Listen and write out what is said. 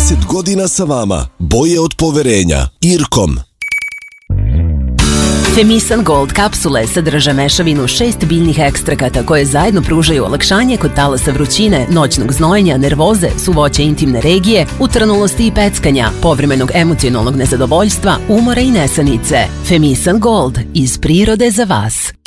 30 godina sa vama. Boje od poverenja. Irkom. Femisan Gold kapsule sadrže mešavinu 6 biljnih ekstrakata koje zajedno pružaju olakšanje kod talasa vrućine, noćnog znojenja, nervoze, suvoće intimne regije, utrnulosti i peckanja, povremenog emocionalnog nezadovoljstva, umora i nesanice. Femisan Gold, iz prirode za vas.